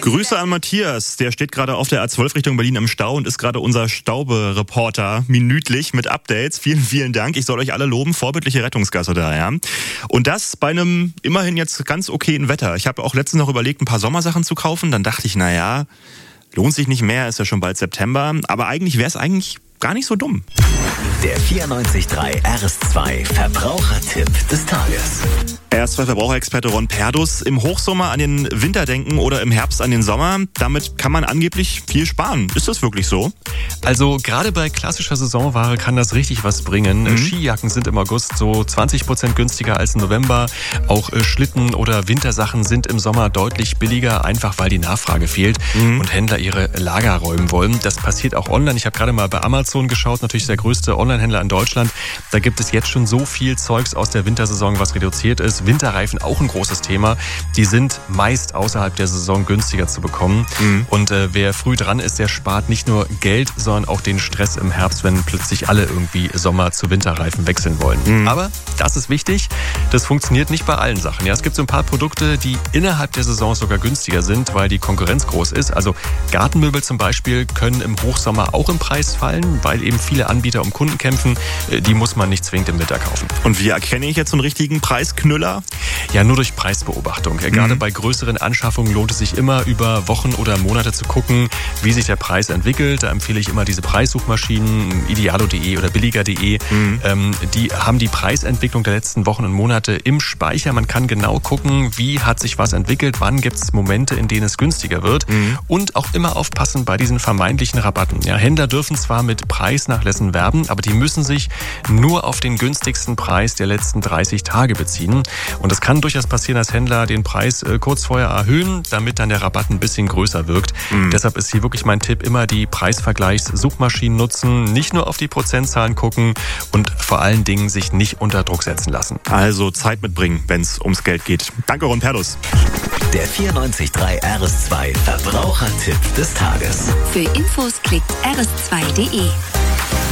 Grüße an Matthias, der steht gerade auf der A12 Richtung Berlin im Stau und ist gerade unser Staubereporter minütlich mit Updates. Vielen, vielen Dank. Ich soll euch alle loben. Vorbildliche Rettungsgasse da, ja. Und das bei einem immerhin jetzt ganz okayen Wetter. Ich habe auch letztens noch überlegt, ein paar Sommersachen zu kaufen. Dann dachte ich, naja, lohnt sich nicht mehr, ist ja schon bald September. Aber eigentlich wäre es gar nicht so dumm. Der 94.3 RS2 Verbrauchertipp des Tages. RS2-Verbraucherexperte Ron Perdus. Im Hochsommer an den Winter denken oder im Herbst an den Sommer. Damit kann man angeblich viel sparen. Ist das wirklich so? Also gerade bei klassischer Saisonware kann das richtig was bringen. Skijacken sind im August so 20% günstiger als im November. Auch Schlitten- oder Wintersachen sind im Sommer deutlich billiger, einfach weil die Nachfrage fehlt und Händler ihre Lager räumen wollen. Das passiert auch online. Ich habe gerade mal bei Amazon geschaut, natürlich der größte Onlinehändler in Deutschland. Da gibt es jetzt schon so viel Zeugs aus der Wintersaison, was reduziert ist. Winterreifen auch ein großes Thema. Die sind meist außerhalb der Saison günstiger zu bekommen. Und wer früh dran ist, der spart nicht nur Geld, sondern auch den Stress im Herbst, wenn plötzlich alle irgendwie Sommer- zu Winterreifen wechseln wollen. Aber das ist wichtig, das funktioniert nicht bei allen Sachen. Ja, es gibt so ein paar Produkte, die innerhalb der Saison sogar günstiger sind, weil die Konkurrenz groß ist. Also Gartenmöbel zum Beispiel können im Hochsommer auch im Preis fallen, weil eben viele Anbieter um Kunden kämpfen. Die muss man nicht zwingend im Winter kaufen. Und wie erkenne ich jetzt so einen richtigen Preisknüller? Ja, nur durch Preisbeobachtung. Gerade bei größeren Anschaffungen lohnt es sich immer, über Wochen oder Monate zu gucken, wie sich der Preis entwickelt. Da empfehle ich immer diese Preissuchmaschinen, idealo.de oder billiger.de. Die haben die Preisentwicklung der letzten Wochen und Monate im Speicher. Man kann genau gucken, wie hat sich was entwickelt, wann gibt es Momente, in denen es günstiger wird. Und auch immer aufpassen bei diesen vermeintlichen Rabatten. Ja, Händler dürfen zwar mit Preisnachlässen werben, aber die müssen sich nur auf den günstigsten Preis der letzten 30 Tage beziehen. Und es kann durchaus passieren, dass Händler den Preis kurz vorher erhöhen, damit dann der Rabatt ein bisschen größer wirkt. Deshalb ist hier wirklich mein Tipp, immer die Preisvergleichssuchmaschinen nutzen, nicht nur auf die Prozentzahlen gucken und vor allen Dingen sich nicht unter Druck setzen lassen. Also Zeit mitbringen, wenn es ums Geld geht. Danke, Ron Perdus. Der 94.3 RS2 Verbrauchertipp des Tages. Für Infos klickt rs2.de.